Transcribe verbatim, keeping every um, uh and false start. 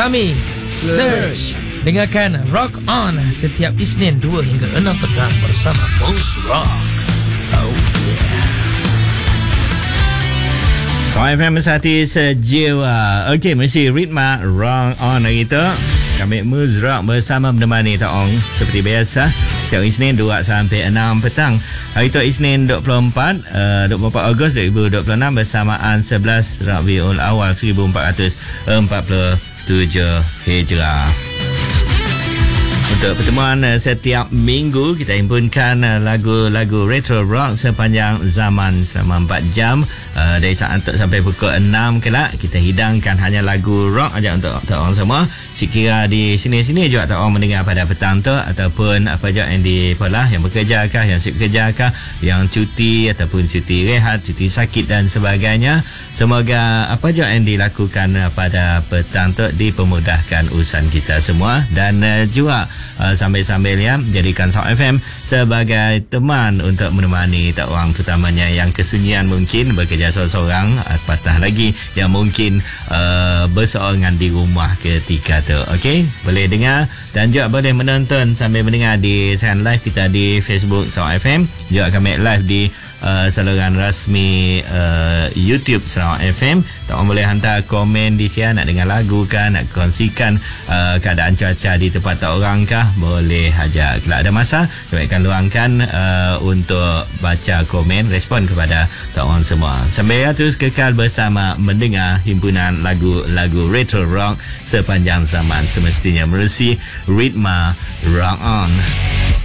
kami Search. Dengarkan Rock On setiap Isnin dua hingga enam petang bersama Bos Rock. Oh yeah. So F M Sati sejiwa. Okey, mesti ritma Rock On hari tu. Kami Mus Rock bersama menemani taong seperti biasa setiap Isnin dua sampai enam petang. Hari tu Isnin dua puluh empat uh, dua puluh empat Ogos dua ribu dua puluh enam bersamaan sebelas Rabiul Awal seribu empat ratus empat puluh tujuh Hijrah. Untuk pertemuan uh, setiap minggu kita himpunkan uh, lagu-lagu retro rock sepanjang zaman selama empat jam uh, dari saat untuk sampai pukul enam kelak. Kita hidangkan hanya lagu rock aja untuk tak orang semua. Sekira di sini-sini juga tak orang mendengar pada petang tu ataupun apa je yang di pola, yang bekerja kah, yang sibuk kerja kah, yang cuti ataupun cuti rehat, cuti sakit dan sebagainya. Semoga apa je yang dilakukan uh, pada petang tu dipermudahkan urusan kita semua dan uh, juga Uh, sambil-sambil ya jadikan Sound F M sebagai teman untuk menemani tak orang terutamanya yang kesunyian mungkin bekerja seorang-seorang, apatah lagi yang mungkin uh, berseorangan di rumah ketika tu. Okey, boleh dengar dan juga boleh menonton sambil mendengar di siaran live kita di Facebook Sound F M. Juga kami live di Uh, saluran rasmi uh, YouTube Sarawak F M. Tak orang boleh hantar komen di sian, nak dengar lagu kah, nak kongsikan uh, keadaan cuaca di tempat tak orang kah, boleh aja. Kalau ada masa kami akan luangkan uh, untuk baca komen, respon kepada tak orang semua. Sambil ya terus kekal bersama mendengar himpunan lagu-lagu retro rock sepanjang zaman semestinya menerusi ritma Rock On.